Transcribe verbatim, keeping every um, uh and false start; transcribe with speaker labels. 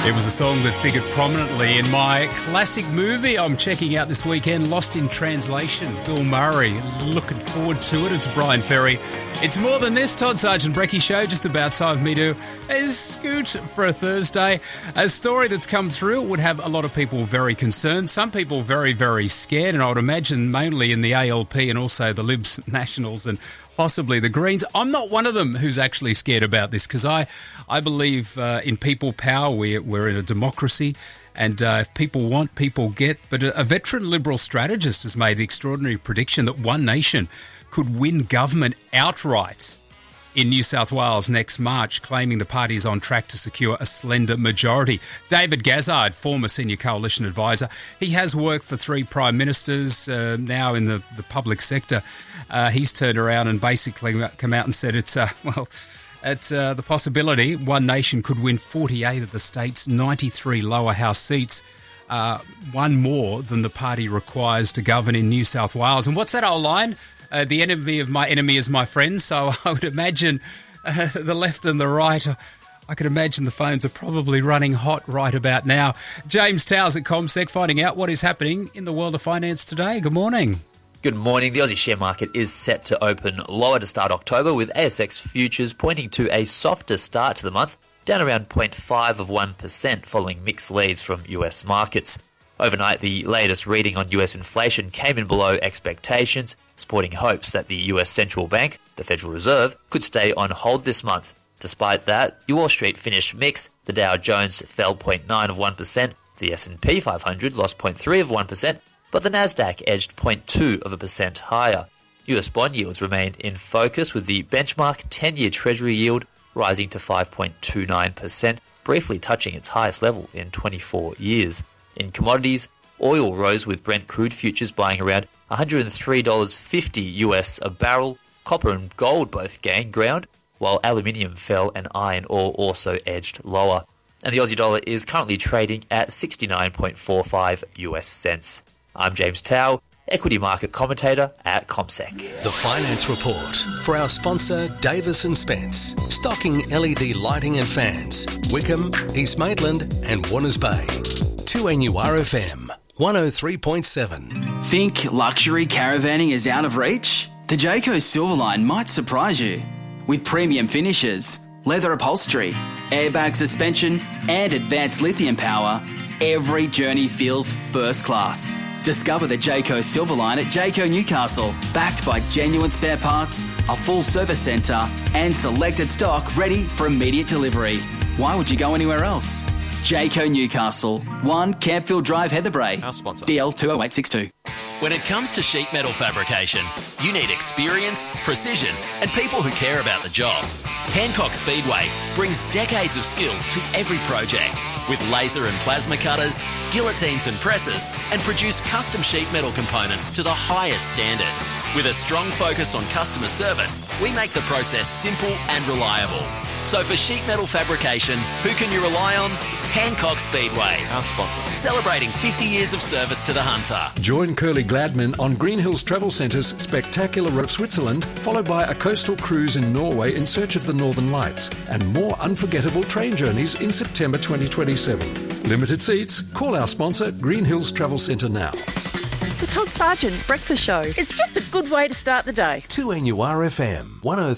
Speaker 1: It was a song that figured prominently in my classic movie I'm checking out this weekend, Lost in Translation. Bill Murray. Looking forward to it. It's Brian Ferry. It's more than this. Todd Sargent Brecky Show. Just about time for me to uh, scoot for a Thursday. A story that's come through would have a lot of people very concerned. Some people very, very scared. And I would imagine mainly in the A L P and also the Libs Nationals and possibly the Greens. I'm not one of them who's actually scared about this because I, I believe uh, in people power. We're, we're in a democracy and uh, if people want, people get. But a, a veteran Liberal strategist has made the extraordinary prediction that One Nation could win government outright in New South Wales next March, claiming the party is on track to secure a slender majority. David Gazzard, former senior coalition advisor, he has worked for three prime ministers, uh, now in the, the public sector. Uh, he's turned around and basically come out and said it's, uh, well, it's uh, the possibility One Nation could win forty-eight of the state's ninety-three lower house seats, uh, one more than the party requires to govern in New South Wales. And what's that old line? Uh, the enemy of my enemy is my friend. So I would imagine uh, the left and the right, uh, I could imagine the phones are probably running hot right about now. James Towers at CommSec finding out what is happening in the world of finance today. Good morning.
Speaker 2: Good morning. The Aussie share market is set to open lower to start October, with A S X futures pointing to a softer start to the month, down around zero point five of one percent following mixed leads from U S markets. Overnight, the latest reading on U S inflation came in below expectations, supporting hopes that the U S Central Bank, the Federal Reserve, could stay on hold this month. Despite that, Wall Street finished mixed. The Dow Jones fell zero point nine of one percent, the S and P five hundred lost zero point three of one percent, but the Nasdaq edged zero point two of a percent higher. U S bond yields remained in focus, with the benchmark ten-year Treasury yield rising to five point two nine percent, briefly touching its highest level in twenty-four years. In commodities, oil rose, with Brent crude futures buying around one hundred three dollars fifty U S a barrel. Copper and gold both gained ground, while aluminium fell and iron ore also edged lower. And the Aussie dollar is currently trading at sixty-nine point four five U S cents. I'm James Tao, equity market commentator at CommSec.
Speaker 3: The Finance Report for our sponsor Davis and Spence, stocking L E D lighting and fans, Wickham, East Maitland and Warners Bay. two N U R F M one oh three point seven.
Speaker 4: Think luxury caravanning is out of reach? The Jayco Silverline might surprise you. With premium finishes, leather upholstery, airbag suspension and advanced lithium power, every journey feels first class. Discover the Jayco Silverline at Jayco Newcastle, backed by genuine spare parts, a full service centre and selected stock ready for immediate delivery. Why would you go anywhere else? Jayco Newcastle, one Campfield Drive, Heatherbrae.
Speaker 5: Our sponsor.
Speaker 4: D L two oh eight six two.
Speaker 6: When it comes to sheet metal fabrication, you need experience, precision, and people who care about the job. Hancock Speedway brings decades of skill to every project, with laser and plasma cutters, guillotines and presses, and produce custom sheet metal components to the highest standard. With a strong focus on customer service, we make the process simple and reliable. So for sheet metal fabrication, who can you rely on? Hancock Speedway.
Speaker 5: Our sponsor.
Speaker 6: Celebrating fifty years of service to the Hunter.
Speaker 7: Join Curly Gladman on Green Hills Travel Centre's spectacular road of Switzerland, followed by a coastal cruise in Norway in search of the Northern Lights, and more unforgettable train journeys in September twenty twenty-seven. Limited seats. Call our sponsor, Green Hills Travel Centre now.
Speaker 8: The Todd Sargent Breakfast Show. It's just a good way to start the day.
Speaker 3: two N U R F M one oh